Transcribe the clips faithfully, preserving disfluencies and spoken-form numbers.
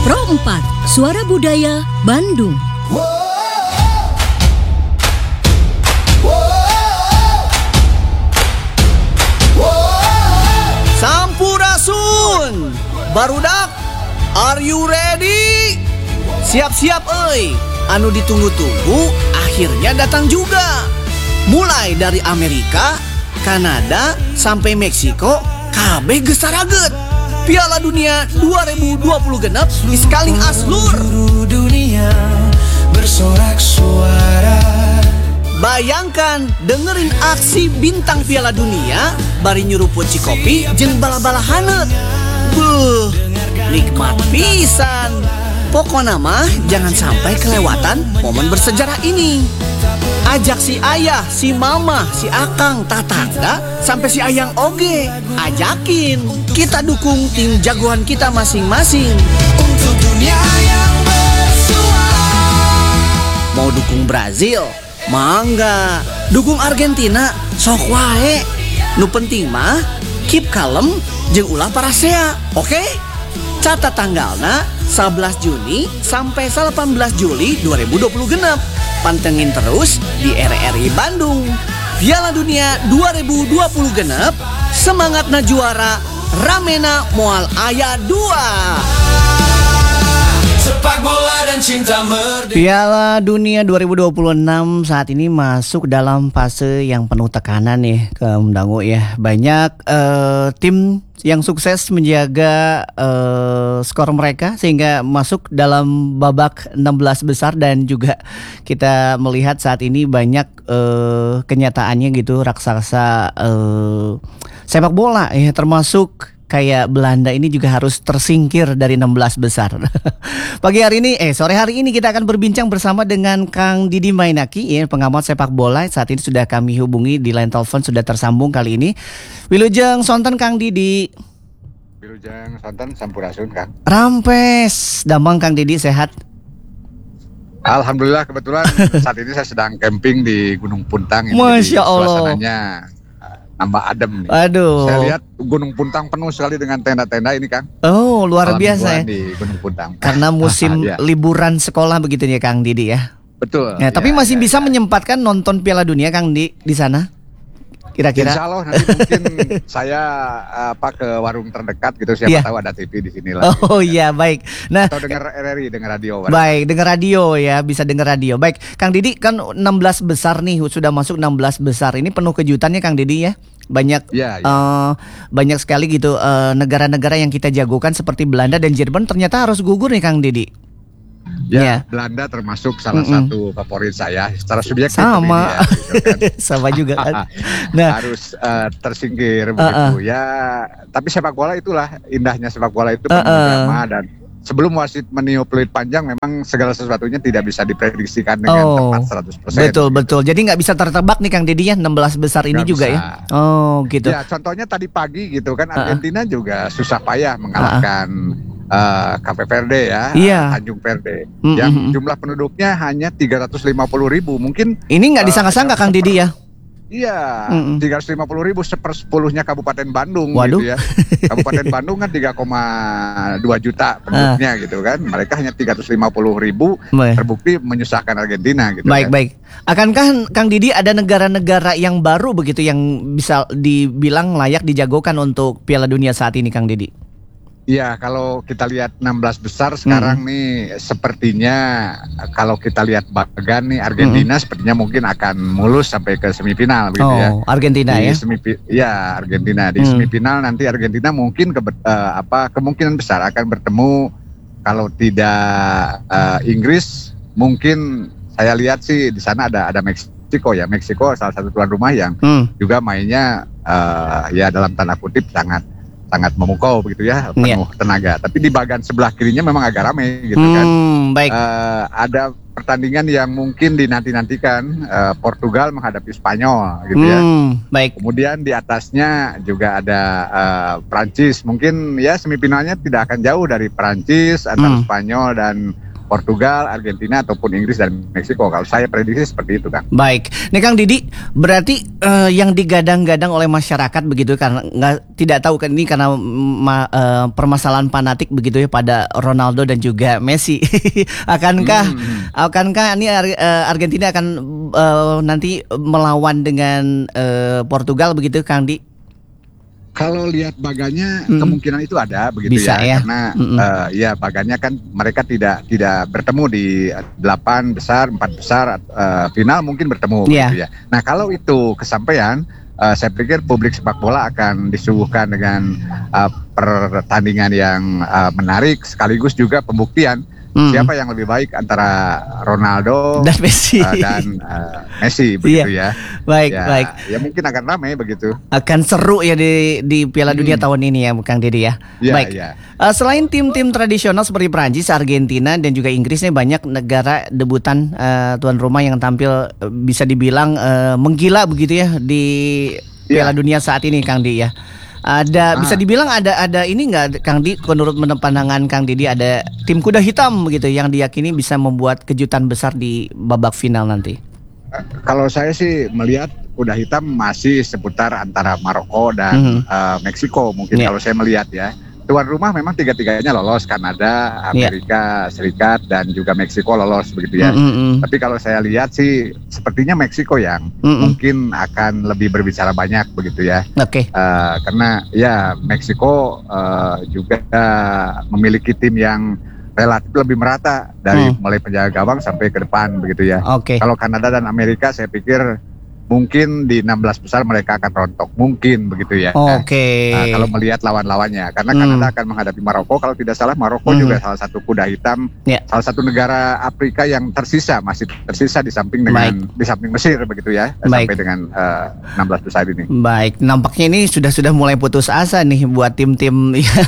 Pro empat, Suara Budaya Bandung. Sampurasun, barudak, are you ready? Siap-siap euy, anu ditunggu-tunggu akhirnya datang juga. Mulai dari Amerika, Kanada, sampai Meksiko, kabeh geus sarageut. Piala Dunia dua ribu dua puluh genep iskaling aslur. Dunia bersorak suara. Bayangkan dengerin aksi bintang Piala Dunia bari nyuruput cikopi jeung bala-bala haneut. Beuh, nikmat pisan. Pokona mah jangan sampai kelewatan momen bersejarah ini. Ajak si ayah, si mama, si akang, tatangga, sampai si ayang oge. Ajakin, kita dukung tim jagoan kita masing-masing. Untuk dunia yang bersuara. Mau dukung Brazil? Mangga. Dukung Argentina? Sok wae. Nu penting mah keep kalem jeung ulah parasea. Oke? Okay? Catat tanggalna sebelas Juni sampai delapan belas Juli dua ribu dua puluh genep. Pantengin terus di R R I Bandung. Piala Dunia dua ribu dua puluh genep, semangatna juara, ramena moal aya dua. Sepak bola dan cinta merdeka. Piala Dunia dua ribu dua puluh enam saat ini masuk dalam fase yang penuh tekanan nih, Kang Dangu ya. Banyak uh, tim yang sukses menjaga uh, skor mereka sehingga masuk dalam babak enam belas besar, dan juga kita melihat saat ini banyak uh, kenyataannya gitu raksasa uh, sepak bola ya, termasuk kayak Belanda ini juga harus tersingkir dari enam belas besar. Pagi hari ini, eh sore hari ini kita akan berbincang bersama dengan Kang Didi Mainaki, ya, pengamat sepak bola. Saat ini sudah kami hubungi di line telepon, sudah tersambung kali ini. Wilujeng sonten Kang Didi. Wilujeng sonten sampurasun Kang. Rampes, damang Kang Didi sehat. Alhamdulillah, kebetulan saat ini saya sedang camping di Gunung Puntang. Masya Allah. Suasananya nambah adem nih. Aduh. Saya lihat Gunung Puntang penuh sekali dengan tenda-tenda ini, Kang. Oh, luar Malam biasa ya. Di Gunung Puntang. Karena musim ya. Liburan sekolah begitu ya, Kang Didi ya. Betul. Ya, tapi ya, masih ya, bisa ya. menyempatkan nonton Piala Dunia, Kang, di di sana. Kira-kira. Insya Allah nanti mungkin saya apa ke warung terdekat gitu, siapa yeah. tahu ada T V di sini lah. Oh iya, baik. Nah, atau dengar R R I, dengar radio. Baik, dengar radio ya, bisa dengar radio. Baik, Kang Didi kan enam belas besar nih, sudah masuk enam belas besar. Ini penuh kejutannya Kang Didi ya. Banyak ya, ya. Uh, banyak sekali gitu uh, negara-negara yang kita jagokan seperti Belanda dan Jerman ternyata harus gugur nih Kang Didi. Ya, ya, Belanda termasuk salah Mm-mm. satu favorit saya secara subjektif. Sama, ya, gitu kan. sama juga kan. Nah, harus uh, tersingkir begitu uh-uh. ya. Tapi sepak bola itulah indahnya sepak bola itu penuh uh-uh. drama, dan sebelum wasit meniup peluit panjang memang segala sesuatunya tidak bisa diprediksikan dengan oh, tepat seratus persen. Betul gitu. Betul. Jadi nggak bisa tertebak nih Kang Didi ya, enam belas besar ini gak juga bisa. Ya. Oh gitu. Ya, contohnya tadi pagi gitu kan Argentina uh-uh. juga susah payah mengalahkan uh-uh. Uh, Cape Verde ya, iya. Tanjung Verde, mm-hmm. yang jumlah penduduknya hanya tiga ratus lima puluh ribu. Mungkin ini nggak disangka-sangka uh, Kang Didi ya. Iya, mm-hmm. tiga ratus lima puluh ribu, sepersepuluhnya Kabupaten Bandung. Waduh. Gitu ya. Kabupaten Bandung kan tiga koma dua juta penduduknya uh. gitu kan. Mereka hanya tiga ratus lima puluh ribu, terbukti menyusahkan Argentina gitu. Baik, kan. baik. Akankah Kang Didi ada negara-negara yang baru begitu yang bisa dibilang layak dijagokan untuk Piala Dunia saat ini Kang Didi? Iya, kalau kita lihat enam belas besar sekarang hmm. nih sepertinya kalau kita lihat bagan nih Argentina hmm. sepertinya mungkin akan mulus sampai ke semifinal begitu oh, ya. Argentina di ya. Semifi- ya, Argentina di hmm. semifinal nanti Argentina mungkin ke, uh, apa kemungkinan besar akan bertemu, kalau tidak uh, Inggris, mungkin saya lihat sih di sana ada ada Meksiko ya. Meksiko salah satu tuan rumah yang hmm. juga mainnya uh, ya dalam tanda kutip sangat sangat memukau begitu ya, penuh yeah. tenaga. Tapi di bagian sebelah kirinya memang agak ramai gitu hmm, kan. Baik. Uh, ada pertandingan yang mungkin dinanti-nantikan, uh, Portugal menghadapi Spanyol gitu ya. Hmm, baik. Kemudian di atasnya juga ada uh, Prancis. Mungkin ya semifinalnya tidak akan jauh dari Prancis antara hmm. Spanyol dan Portugal, Argentina ataupun Inggris dan Meksiko. Kalau saya prediksi seperti itu, Kang. Baik, nih Kang Didi, berarti uh, yang digadang-gadang oleh masyarakat begitu karena nggak tidak tahu kan ini karena ma, uh, permasalahan fanatik begitu ya pada Ronaldo dan juga Messi. akankah hmm. akankah ini uh, Argentina akan uh, nanti melawan dengan uh, Portugal begitu, Kang Di? Kalau lihat baganya hmm. kemungkinan itu ada begitu Bisa, ya, ya karena hmm. uh, ya baganya kan mereka tidak tidak bertemu di delapan besar, empat besar uh, final mungkin bertemu yeah. gitu ya. Nah kalau itu kesampaian, uh, saya pikir publik sepak bola akan disuguhkan dengan uh, pertandingan yang uh, menarik sekaligus juga pembuktian. Hmm. Siapa yang lebih baik antara Ronaldo dan Messi uh, dan uh, Messi begitu yeah. ya. Baik, ya, baik. Ya mungkin akan ramai begitu. Akan seru ya di di Piala Dunia hmm. tahun ini ya, Kang Didi ya. ya baik. Ya. Uh, selain tim-tim tradisional seperti Prancis, Argentina dan juga Inggris nih banyak negara debutan uh, tuan rumah yang tampil uh, bisa dibilang uh, menggila begitu ya di ya. Piala Dunia saat ini, Kang Didi ya. Ada ah. bisa dibilang ada ada ini nggak, Kang Di, menurut pandangan Kang Didi ada tim kuda hitam begitu yang diyakini bisa membuat kejutan besar di babak final nanti? Kalau saya sih melihat kuda hitam masih seputar antara Maroko dan mm-hmm. uh, Meksiko mungkin yeah. kalau saya melihat ya. Tuan rumah memang tiga-tiganya lolos, Kanada, Amerika yeah. Serikat dan juga Meksiko lolos begitu ya. Mm-hmm. Tapi kalau saya lihat sih sepertinya Meksiko yang mm-hmm. mungkin akan lebih berbicara banyak begitu ya. Oke. Okay. Uh, karena ya Meksiko uh, juga uh, memiliki tim yang relatif lebih merata dari mm. mulai penjaga gawang sampai ke depan begitu ya. Oke. Okay. Kalau Kanada dan Amerika saya pikir mungkin di enam belas besar mereka akan rontok, mungkin begitu ya. Oke. Okay. Nah, kalau melihat lawan-lawannya, karena hmm. Kanada akan menghadapi Maroko, kalau tidak salah Maroko hmm. juga salah satu kuda hitam, yeah. salah satu negara Afrika yang tersisa, masih tersisa di samping dengan Baik. di samping Mesir begitu ya, Baik. sampai dengan uh, enam belas besar ini. Baik, nampaknya ini sudah sudah mulai putus asa nih buat tim-tim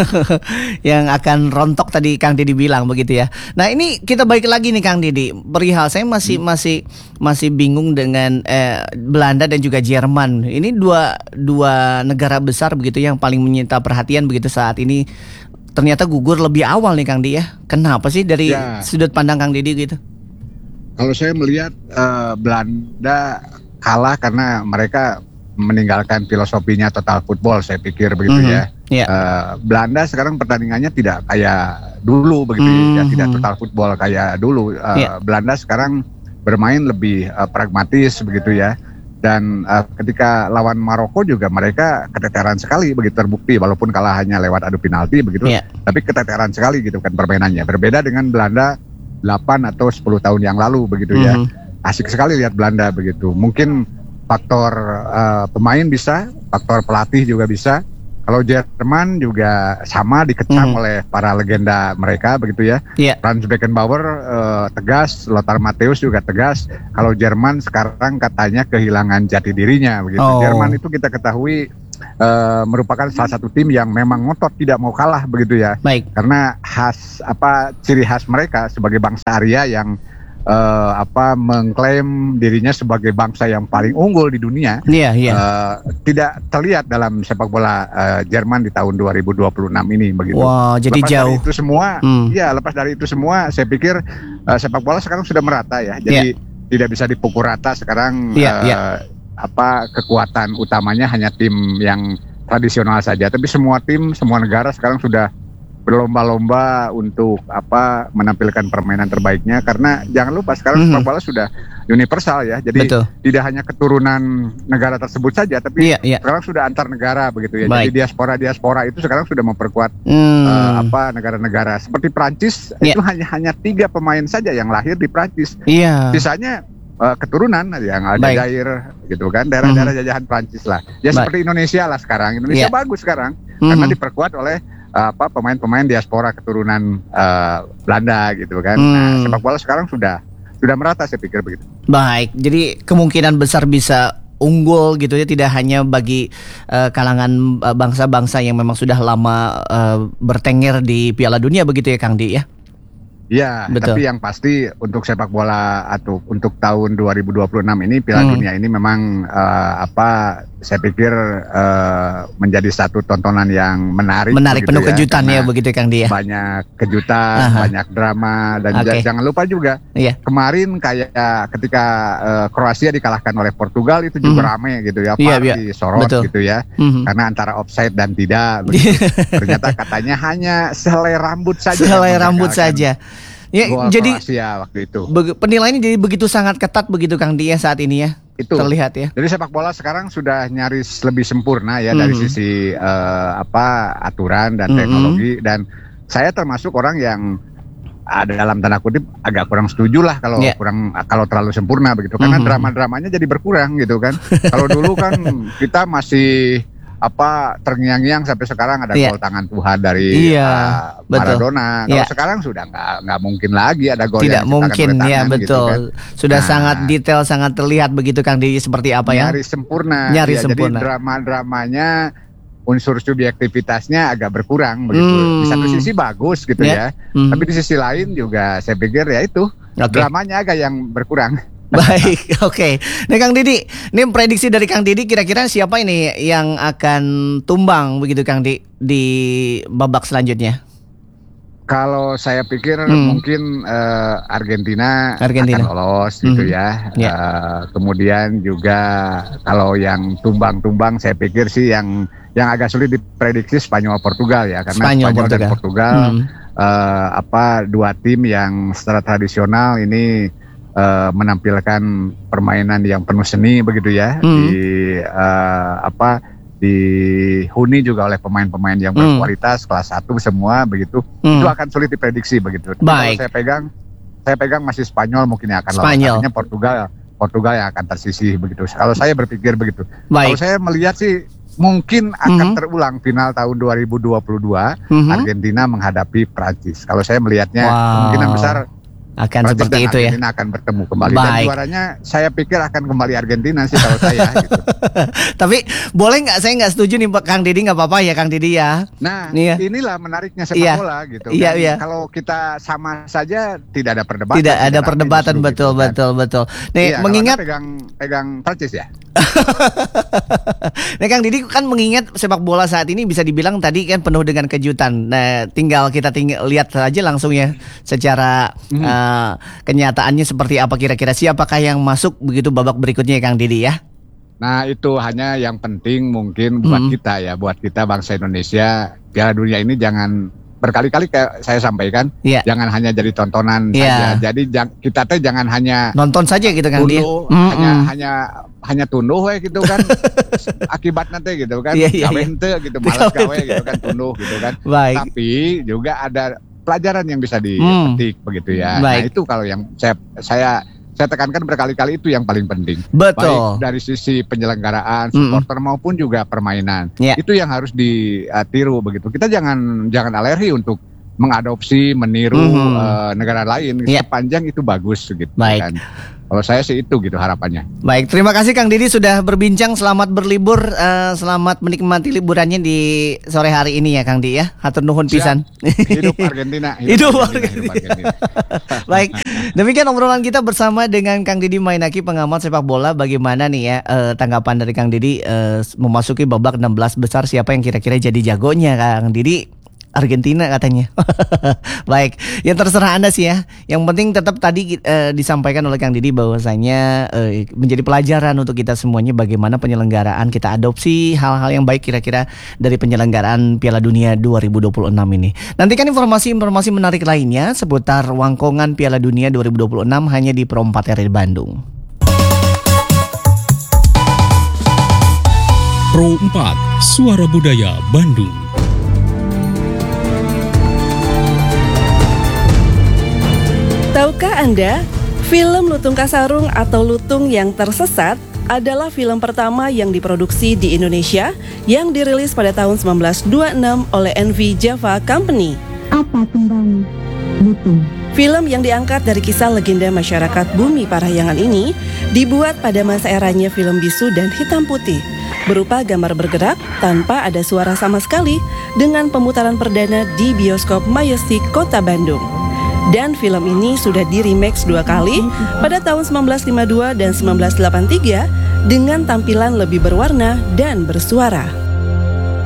yang akan rontok tadi Kang Didi bilang begitu ya. Nah ini kita balik lagi nih Kang Didi, perihal saya masih hmm. masih masih bingung dengan eh, Belanda dan juga Jerman. Ini dua dua negara besar begitu yang paling menyita perhatian begitu saat ini. Ternyata gugur lebih awal nih Kang Di ya. Kenapa sih dari ya. sudut pandang Kang Didi gitu? Kalau saya melihat uh, Belanda kalah karena mereka meninggalkan filosofinya total football, saya pikir begitu mm-hmm. ya. Yeah. Uh, Belanda sekarang pertandingannya tidak kayak dulu begitu mm-hmm. ya, tidak total football kayak dulu. Uh, yeah. Belanda sekarang bermain lebih uh, pragmatis begitu ya. Dan uh, ketika lawan Maroko juga mereka keteteran sekali begitu terbukti walaupun kalah hanya lewat adu penalti begitu, yeah. tapi keteteran sekali gitu kan permainannya. Berbeda dengan Belanda delapan atau sepuluh tahun yang lalu begitu mm-hmm. ya. Asik sekali lihat Belanda begitu. Mungkin faktor uh, pemain bisa, faktor pelatih juga bisa. Kalau Jerman juga sama dikecam mm-hmm. oleh para legenda mereka begitu ya. Yeah. Franz Beckenbauer uh, tegas, Lothar Matthäus juga tegas. Kalau Jerman sekarang katanya kehilangan jati dirinya begitu. Oh. Jerman itu kita ketahui uh, merupakan salah satu tim yang memang ngotot tidak mau kalah begitu ya. Baik. Karena khas apa ciri khas mereka sebagai bangsa Arya yang Uh, apa mengklaim dirinya sebagai bangsa yang paling unggul di dunia, yeah, yeah. Uh, tidak terlihat dalam sepak bola uh, Jerman di tahun dua ribu dua puluh enam ini begitu. Wow, jadi lepas jauh. Dari itu semua, hmm. ya lepas dari itu semua, saya pikir uh, sepak bola sekarang sudah merata ya. Jadi yeah. tidak bisa dipukul rata sekarang. Yeah, uh, yeah. Apa kekuatan utamanya hanya tim yang tradisional saja, tapi semua tim, semua negara sekarang sudah berlomba-lomba untuk apa menampilkan permainan terbaiknya karena jangan lupa sekarang mm-hmm. sepak bola sudah universal ya. Jadi Betul. tidak hanya keturunan negara tersebut saja tapi yeah, yeah. sekarang sudah antar negara begitu ya. Baik. Jadi diaspora-diaspora itu sekarang sudah memperkuat mm. uh, apa negara-negara seperti Prancis yeah. itu hanya hanya tiga pemain saja yang lahir di Prancis. Yeah. Sisanya uh, keturunan yang Aljazair gitu kan, daerah-daerah mm-hmm. jajahan Prancis lah. Ya Baik. seperti Indonesia lah sekarang. Indonesia yeah. bagus sekarang mm-hmm. karena diperkuat oleh apa pemain-pemain diaspora keturunan uh, Belanda gitu kan. Hmm. Nah, sepak bola sekarang sudah sudah merata saya pikir begitu. Baik, jadi kemungkinan besar bisa unggul gitu ya, tidak hanya bagi uh, kalangan uh, bangsa-bangsa yang memang sudah lama uh, bertengger di Piala Dunia begitu ya Kang Di ya. Iya, Betul. tapi yang pasti untuk sepak bola atau untuk tahun dua ribu dua puluh enam ini Piala Hmm. Dunia ini memang eh, apa? Saya pikir eh, menjadi satu tontonan yang menarik. Menarik, begitu penuh kejutan ya karena begitu Kang Di ya. Banyak kejutan, Aha. banyak drama dan Oke. ja- jangan lupa juga Iya. kemarin kayak ketika eh, Kroasia dikalahkan oleh Portugal itu juga Mhm. rame gitu ya, Iya, V A R iya. disorot Betul. gitu ya, Mhm. karena antara offside dan tidak. begitu. Ternyata katanya hanya sehelai rambut saja. yang Sehelai rambut menggagalkan saja. Ya, gol jadi Kroasia waktu itu. beg- penilaiannya jadi begitu sangat ketat begitu Kang Di ya saat ini ya. Itu. Terlihat ya. Jadi sepak bola sekarang sudah nyaris lebih sempurna ya dari Mhm. sisi eh, apa aturan dan Mhm. teknologi, dan saya termasuk orang yang ada dalam tanda kutip agak kurang setuju lah kalau Ya. kurang kalau terlalu sempurna begitu, karena Mhm. drama-dramanya jadi berkurang gitu kan. Kalau dulu kan kita masih apa terngiang-ngiang sampai sekarang ada Iya. gol tangan Tuhan dari Iya, uh, betul. Maradona. Kalau Iya. sekarang sudah nggak nggak mungkin lagi ada gol Tidak yang diciptakan mungkin oleh ya tangan, gitu betul. kan. Sudah Nah. sangat detail, sangat terlihat begitu Kang Di seperti apa ya. Nyaris sempurna. Nyaris Ya, sempurna. Jadi drama-dramanya unsur subjektivitasnya agak berkurang begitu. Hmm. Di satu sisi bagus gitu Ya. ya. Mhm. Tapi di sisi lain juga saya pikir ya itu Oke. dramanya agak yang berkurang. Baik, oke. Nah Kang Didi, ini prediksi dari Kang Didi kira-kira siapa ini yang akan tumbang begitu Kang Di di babak selanjutnya? Kalau saya pikir Hmm. mungkin eh, Argentina, Argentina. akan lolos gitu Hmm. ya. Ya. Eh, kemudian juga kalau yang tumbang-tumbang saya pikir sih yang yang agak sulit diprediksi Spanyol Portugal ya, karena Spanyol, Spanyol, dan Portugal. Portugal Hmm. eh, apa dua tim yang secara tradisional ini eh, menampilkan permainan yang penuh seni begitu ya, Hmm. di eh, apa dihuni juga oleh pemain-pemain yang Hmm. berkualitas kelas satu semua begitu. Hmm. Itu akan sulit diprediksi begitu. Tapi Baik. kalau saya pegang saya pegang masih Spanyol mungkin yang akan lolos. Spanyol. Artinya Portugal Portugal yang akan tersisih begitu. Kalau saya berpikir begitu. Kalau Baik. saya melihat sih mungkin akan Mhm. terulang final tahun dua ribu dua puluh dua Mhm. Argentina menghadapi Prancis. Kalau saya melihatnya Wow. kemungkinan besar Akan Prancis seperti dan itu ya. Argentina akan bertemu kembali. Dan Baik. juaranya saya pikir akan kembali Argentina sih kalau saya gitu. Tapi boleh nggak, saya nggak setuju nih Pak Kang Didi, nggak apa-apa ya Kang Didi ya. Nah, Iya. inilah menariknya sepak Iya. bola gitu. Iya, kan. iya. Kalau kita sama saja tidak ada perdebatan. Tidak ada rame perdebatan, justru betul gitu kan. betul betul. Nih Iya, mengingat kalau Anda pegang pegang Prancis ya. Nah Kang Didi kan mengingat sepak bola saat ini bisa dibilang tadi kan penuh dengan kejutan. Nah tinggal kita tinggal lihat saja langsung ya secara Mhm. eh, kenyataannya seperti apa kira-kira siapakah yang masuk begitu babak berikutnya ya Kang Didi ya. Nah itu hanya yang penting mungkin buat Hmm. kita ya, buat kita bangsa Indonesia. Piala Dunia ini jangan berkali-kali kayak saya sampaikan, Iya. jangan hanya jadi tontonan Iya. saja. Jadi jang- kita teh jangan hanya Nonton saja gitu Kang Didi. tunduh, Mm-mm. hanya hanya hanya tunduh we gitu kan. Akibatnya teh gitu kan, Iya, iya, gawe iya. henteu gitu, malas Gawe gawe gitu kan, tunduh gitu kan. Baik. Tapi juga ada pelajaran yang bisa Hmm. dipetik begitu ya. Nah Baik. itu kalau yang saya saya saya tekankan berkali-kali itu yang paling penting. Betul. Baik dari sisi penyelenggaraan, Mm-mm. supporter maupun juga permainan. Ya. Itu yang harus ditiru begitu. Kita jangan jangan alergi untuk mengadopsi, meniru Mhm. eh, negara lain Ya. sepanjang itu bagus gitu Baik. kan. Kalau saya sih itu gitu harapannya. Baik, terima kasih Kang Didi sudah berbincang. Selamat berlibur, eh, selamat menikmati liburannya di sore hari ini ya Kang Didi ya. Hatur nuhun Siap. pisan. Hidup Argentina, Hidup Argentina, hidup Argentina. Argentina. Baik, demikian obrolan kita bersama dengan Kang Didi Mainaki, pengamat sepak bola. Bagaimana nih ya eh, tanggapan dari Kang Didi eh, memasuki babak enam belas besar, siapa yang kira-kira jadi jagonya Kang Didi? Argentina katanya. Baik, yang terserah Anda sih ya. Yang penting tetap tadi eh, disampaikan oleh Kang Didi bahwasanya eh, menjadi pelajaran untuk kita semuanya bagaimana penyelenggaraan, kita adopsi hal-hal yang baik kira-kira dari penyelenggaraan Piala Dunia dua ribu dua puluh enam ini. Nantikan informasi-informasi menarik lainnya seputar wangkongan Piala Dunia dua ribu dua puluh enam hanya di Pro empat R Bandung. Pro empat, Suara Budaya Bandung. Tahukah Anda, film Lutung Kasarung atau Lutung yang Tersesat adalah film pertama yang diproduksi di Indonesia yang dirilis pada tahun seribu sembilan ratus dua puluh enam oleh N V Java Company. Apa tembang lutung? Film yang diangkat dari kisah legenda masyarakat Bumi Parahyangan ini dibuat pada masa eranya film bisu dan hitam putih, berupa gambar bergerak tanpa ada suara sama sekali dengan pemutaran perdana di bioskop Majestic Kota Bandung. Dan film ini sudah di-remake dua kali pada tahun seribu sembilan ratus lima puluh dua dan seribu sembilan ratus delapan puluh tiga dengan tampilan lebih berwarna dan bersuara.